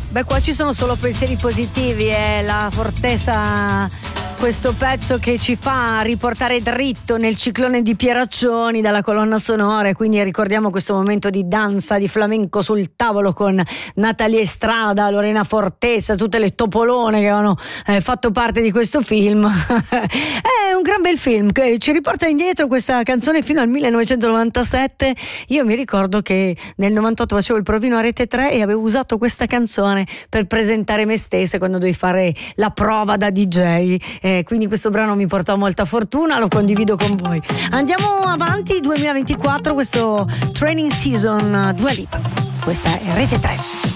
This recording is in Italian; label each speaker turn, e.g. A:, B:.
A: Beh, qua ci sono solo pensieri positivi, la Fortesa, questo pezzo che ci fa riportare dritto nel ciclone di Pieraccioni dalla colonna sonora, e quindi ricordiamo questo momento di danza, di flamenco sul tavolo con Natalia Estrada, Lorena Fortesa, tutte le topolone che hanno fatto parte di questo film. È un gran bel film che ci riporta indietro questa canzone fino al 1997. Io mi ricordo che nel 98 facevo il provino a Rete 3 e avevo usato questa canzone per presentare me stessa quando dovevo fare la prova da DJ. Quindi questo brano mi portò molta fortuna, lo condivido con voi. Andiamo avanti, 2024, questo Training Season, Dua Lipa. Questa è Rete 3.